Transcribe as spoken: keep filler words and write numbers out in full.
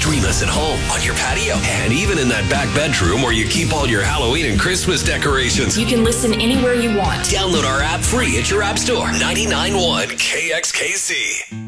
Stream us at home, on your patio, and even in that back bedroom where you keep all your Halloween and Christmas decorations. You can listen anywhere you want. Download our app free at your app store. ninety-nine point one K X K C.